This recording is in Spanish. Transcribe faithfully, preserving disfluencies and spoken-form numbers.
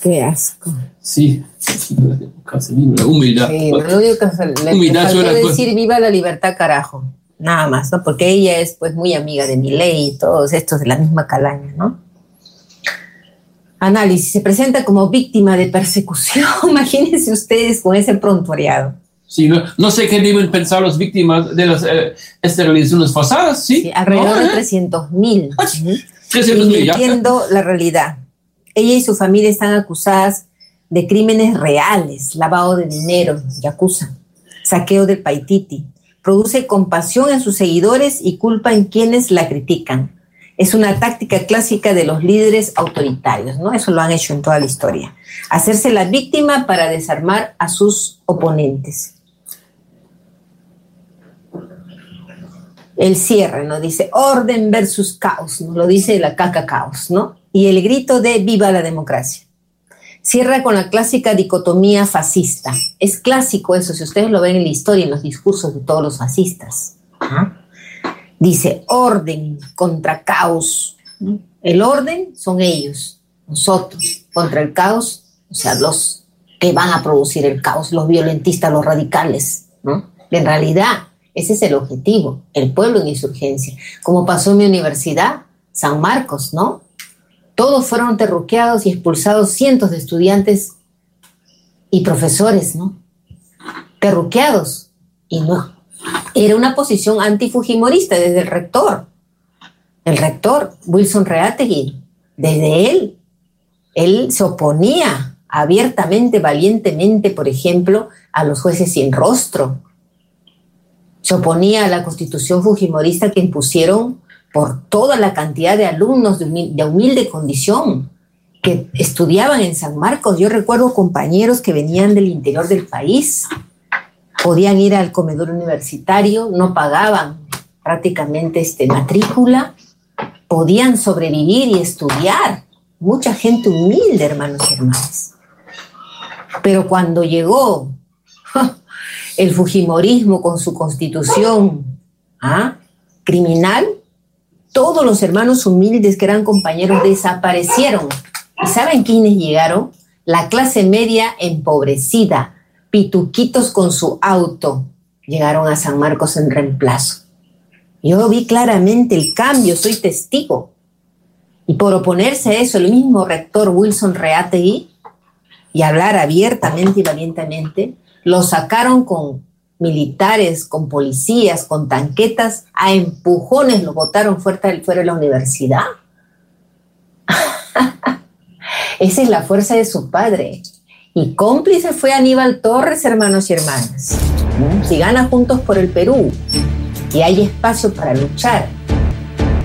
Qué asco. Sí, la humildad. Sí, lo único que le, humildad le faltó decir viva la libertad, carajo. Nada más, ¿no? Porque ella es pues muy amiga de Milei y todos estos de la misma calaña, ¿no? Análisis. Se presenta como víctima de persecución. Imagínense ustedes con ese prontuariado. Sí, no, no sé qué deben pensar las víctimas de las eh, esterilizaciones forzadas, ¿sí? Sí, alrededor ¿no? de trescientos mil. trescientos mil, Entiendo la realidad. Ella y su familia están acusadas de crímenes reales, lavado de dinero, yakuza, saqueo del Paititi. Produce compasión en sus seguidores y culpa en quienes la critican. Es una táctica clásica de los líderes autoritarios, ¿no? Eso lo han hecho en toda la historia. Hacerse la víctima para desarmar a sus oponentes. El cierre, ¿no? Dice orden versus caos, ¿no? Lo dice la caca caos, ¿no? Y el grito de viva la democracia. Cierra con la clásica dicotomía fascista. Es clásico eso, si ustedes lo ven en la historia, en los discursos de todos los fascistas. ¿Ah? Dice orden contra caos. El orden son ellos, nosotros, contra el caos, o sea, los que van a producir el caos, los violentistas, los radicales, ¿no? En realidad, ese es el objetivo, el pueblo en insurgencia. Como pasó en mi universidad, San Marcos, ¿no? Todos fueron terruqueados y expulsados cientos de estudiantes y profesores, ¿no? Terruqueados. Y no, era una posición antifujimorista desde el rector. El rector, Wilson Reategui, desde él, él se oponía abiertamente, valientemente, por ejemplo, a los jueces sin rostro. Se oponía a la constitución fujimorista que impusieron por toda la cantidad de alumnos de humilde, de humilde condición que estudiaban en San Marcos. Yo recuerdo compañeros que venían del interior del país, podían ir al comedor universitario, no pagaban prácticamente este, matrícula, podían sobrevivir y estudiar. Mucha gente humilde, hermanos y hermanas. Pero cuando llegó el fujimorismo con su constitución ¿ah? criminal, todos los hermanos humildes que eran compañeros desaparecieron. ¿Y saben quiénes llegaron? La clase media empobrecida, pituquitos con su auto, llegaron a San Marcos en reemplazo. Yo vi claramente el cambio, soy testigo. Y por oponerse a eso, el mismo rector Wilson Reategui, y hablar abiertamente y valientemente, lo sacaron con militares, con policías, con tanquetas, a empujones lo botaron fuera, fuera de la universidad. Esa es la fuerza de su padre. Y cómplice fue Aníbal Torres, hermanos y hermanas. Si gana Juntos por el Perú y hay espacio para luchar